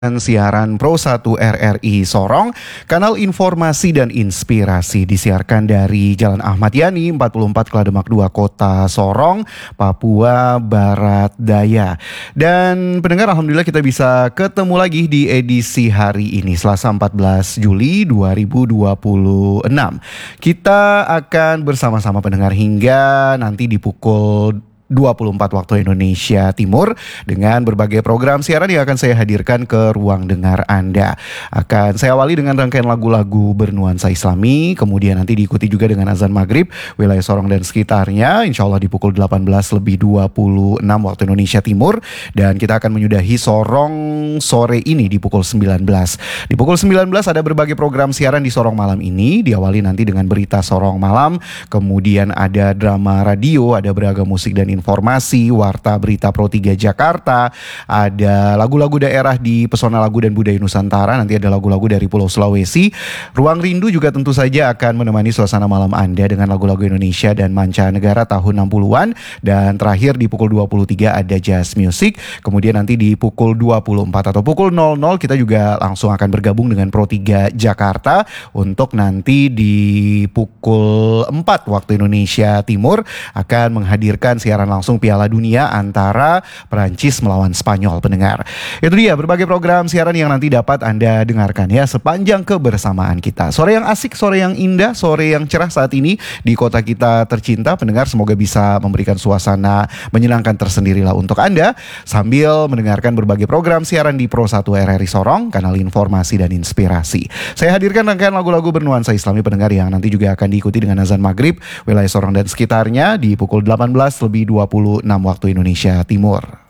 Siaran Pro 1 RRI Sorong, kanal informasi dan inspirasi disiarkan dari Jalan Ahmad Yani 44 Klademak 2 Kota Sorong, Papua Barat Daya. Dan pendengar, alhamdulillah kita bisa ketemu lagi di edisi hari ini Selasa 14 Juli 2026. Kita akan bersama-sama pendengar hingga nanti di pukul 24 waktu Indonesia Timur dengan berbagai program siaran yang akan saya hadirkan ke ruang dengar Anda. Akan saya awali dengan rangkaian lagu-lagu bernuansa Islami, kemudian nanti diikuti juga dengan azan maghrib wilayah Sorong dan sekitarnya, insya Allah di pukul 18:26 waktu Indonesia Timur, dan kita akan menyudahi Sorong sore ini di pukul 19. Di pukul 19 ada berbagai program siaran di Sorong malam ini, diawali nanti dengan berita Sorong malam, kemudian ada drama radio, ada beragam musik dan informasi, warta berita Pro 3 Jakarta, ada lagu-lagu daerah di Pesona Lagu dan Budaya Nusantara, nanti ada lagu-lagu dari Pulau Sulawesi. Ruang Rindu juga tentu saja akan menemani suasana malam Anda dengan lagu-lagu Indonesia dan mancanegara tahun 60-an. Dan terakhir di pukul 23 ada jazz music. Kemudian nanti di pukul 24 atau pukul 00 kita juga langsung akan bergabung dengan Pro 3 Jakarta untuk nanti di pukul 4 waktu Indonesia Timur akan menghadirkan siaran langsung Piala Dunia antara Perancis melawan Spanyol, pendengar. Itu dia berbagai program siaran yang nanti dapat Anda dengarkan ya sepanjang kebersamaan kita. Sore yang asik, sore yang indah, sore yang cerah saat ini di kota kita tercinta, pendengar, semoga bisa memberikan suasana menyenangkan tersendirilah untuk Anda sambil mendengarkan berbagai program siaran di Pro 1 RRI Sorong, kanal informasi dan inspirasi. Saya hadirkan rangkaian lagu-lagu bernuansa Islami, pendengar, yang nanti juga akan diikuti dengan azan maghrib wilayah Sorong dan sekitarnya di pukul 18:26 waktu Indonesia Timur.